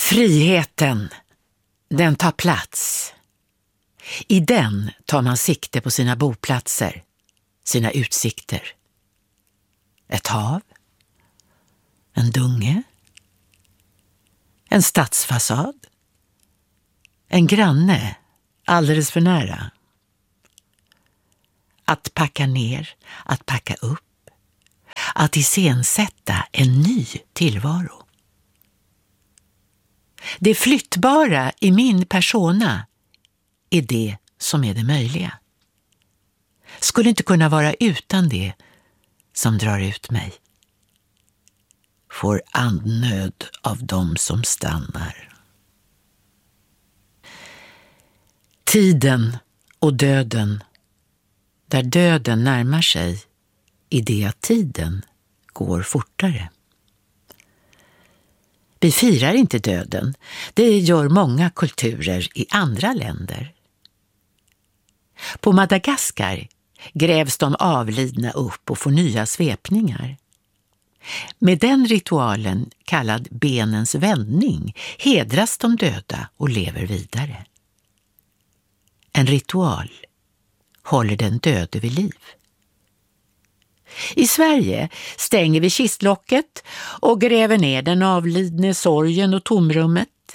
Friheten, den tar plats. I den tar man sikte på sina boplatser, sina utsikter. Ett hav, en dunge, en stadsfasad, en granne alldeles för nära. Att packa ner, att packa upp, att iscensätta en ny tillvaro. Det flyttbara i min persona är det som är det möjliga. Skulle inte kunna vara utan det som drar ut mig. Får andnöd av dem som stannar. Tiden och döden, där döden närmar sig, i det att tiden går fortare. Vi firar inte döden. Det gör många kulturer i andra länder. På Madagaskar grävs de avlidna upp och får nya svepningar. Med den ritualen, kallad benens vändning, hedras de döda och lever vidare. En ritual håller den döde vid liv. I Sverige stänger vi kistlocket och gräver ner den avlidne, sorgen och tomrummet.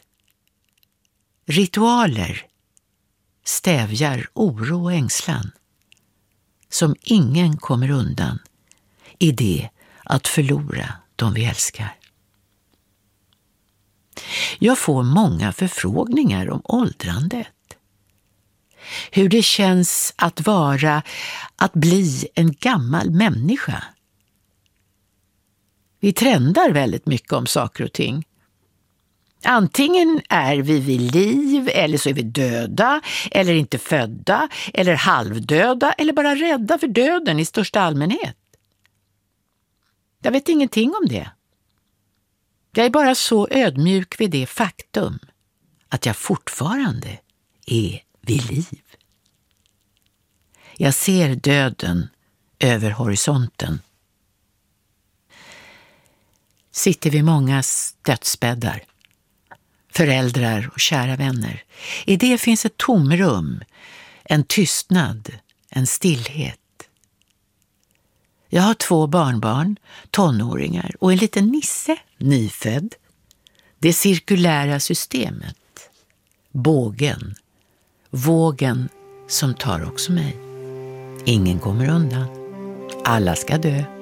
Ritualer stävjar oro och ängslan som ingen kommer undan i det att förlora de vi älskar. Jag får många förfrågningar om åldrandet. Hur det känns att bli en gammal människa. Vi trendar väldigt mycket om saker och ting. Antingen är vi vid liv, eller så är vi döda, eller inte födda, eller halvdöda, eller bara rädda för döden i största allmänhet. Jag vet ingenting om det. Jag är bara så ödmjuk vid det faktum att jag fortfarande är vid liv. Jag ser döden över horisonten. Sitter vid mångas dödsbäddar, föräldrar och kära vänner. I det finns ett tomrum, en tystnad, en stillhet. Jag har 2 barnbarn, tonåringar och en liten nisse, nyfödd. Det cirkulära systemet. Bågen. Vågen som tar också mig. Ingen kommer undan. Alla ska dö.